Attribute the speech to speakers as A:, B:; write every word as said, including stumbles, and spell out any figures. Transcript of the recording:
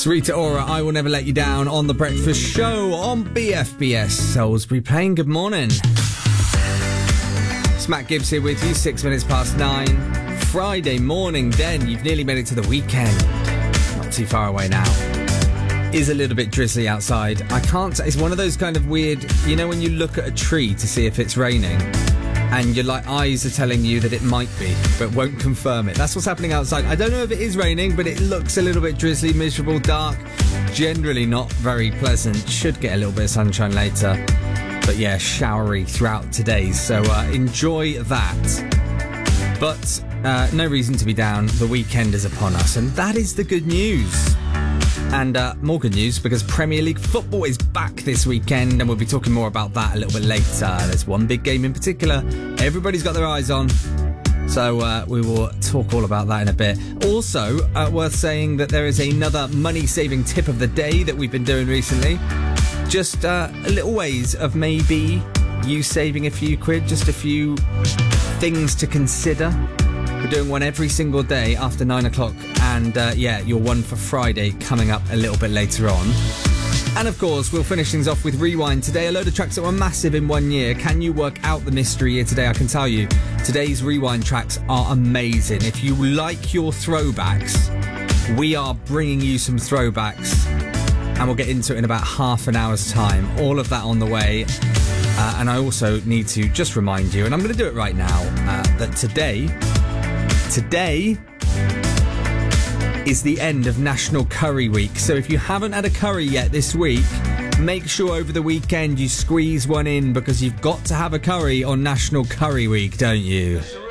A: Rita Ora, I Will Never Let You Down on The Breakfast Show on B F B S Salisbury Plain. Good morning. It's Matt Gibbs here with you, six minutes past nine. Friday morning then, you've nearly made it to the weekend. Not too far away now. Is a little bit drizzly outside. I can't, it's one of those kind of weird, you know when you look at a tree to see if it's raining and your like eyes are telling you that it might be, but won't confirm it. That's what's happening outside. I don't know if it is raining, but it looks a little bit drizzly, miserable, dark. Generally not very pleasant. Should get a little bit of sunshine later. But yeah, showery throughout today. So uh, enjoy that. But uh, no reason to be down. The weekend is upon us. And that is the good news. And uh, more good news because Premier League football is back this weekend and we'll be talking more about that a little bit later. There's one big game in particular everybody's got their eyes on. So uh, we will talk all about that in a bit. Also, uh, worth saying that there is another money-saving tip of the day that we've been doing recently. Just uh, little ways of maybe you saving a few quid, just a few things to consider. We're doing one every single day after nine o'clock. And uh, yeah, your one for Friday coming up a little bit later on. And of course, we'll finish things off with Rewind today. A load of tracks that were massive in one year. Can you work out the mystery here today? I can tell you, today's Rewind tracks are amazing. If you like your throwbacks, we are bringing you some throwbacks. And we'll get into it in about half an hour's time. All of that on the way. Uh, and I also need to just remind you, and I'm going to do it right now, uh, that today, today... is the end of National Curry Week. So if you haven't had a curry yet this week, make sure over the weekend you squeeze one in because you've got to have a curry on National Curry Week, don't you?